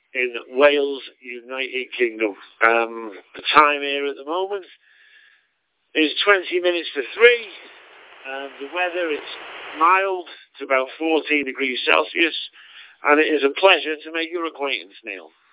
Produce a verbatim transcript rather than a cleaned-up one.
in Wales, United Kingdom. Um, the time here at the moment is twenty minutes to three, and the weather is mild to about fourteen degrees Celsius, and it is a pleasure to make your acquaintance, Neil.